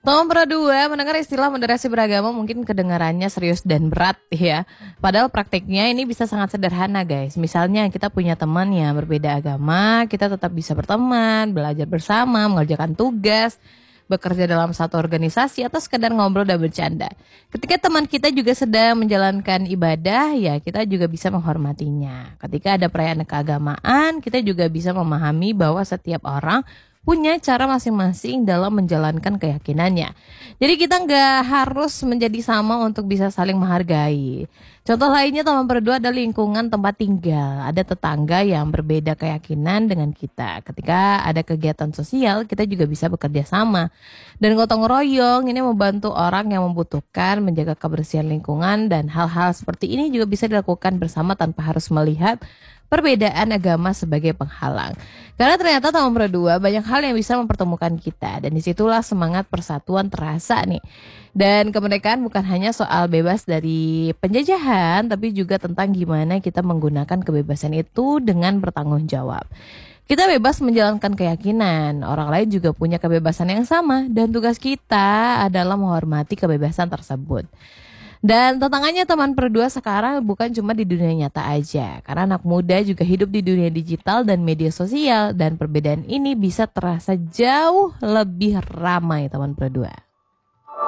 Teman Pro 2 mendengar istilah moderasi beragama mungkin kedengarannya serius dan berat ya. Padahal praktiknya ini bisa sangat sederhana guys. Misalnya kita punya teman yang berbeda agama, kita tetap bisa berteman, belajar bersama, mengerjakan tugas, bekerja dalam satu organisasi atau sekedar ngobrol dan bercanda. Ketika teman kita juga sedang menjalankan ibadah, ya kita juga bisa menghormatinya. Ketika ada perayaan keagamaan, kita juga bisa memahami bahwa setiap orang punya cara masing-masing dalam menjalankan keyakinannya. Jadi kita nggak harus menjadi sama untuk bisa saling menghargai. Contoh lainnya teman berdua ada lingkungan tempat tinggal. Ada tetangga yang berbeda keyakinan dengan kita. Ketika ada kegiatan sosial, kita juga bisa bekerja sama. Dan gotong royong ini membantu orang yang membutuhkan, menjaga kebersihan lingkungan, dan hal-hal seperti ini juga bisa dilakukan bersama tanpa harus melihat perbedaan agama sebagai penghalang. Karena ternyata teman berdua banyak hal yang bisa mempertemukan kita. Dan disitulah semangat persatuan terasa nih. Dan kemerdekaan bukan hanya soal bebas dari penjajahan, tapi juga tentang gimana kita menggunakan kebebasan itu dengan bertanggung jawab. Kita bebas menjalankan keyakinan, orang lain juga punya kebebasan yang sama. Dan tugas kita adalah menghormati kebebasan tersebut. Dan tantangannya teman berdua sekarang bukan cuma di dunia nyata aja. Karena anak muda juga hidup di dunia digital dan media sosial. Dan perbedaan ini bisa terasa jauh lebih ramai teman berdua.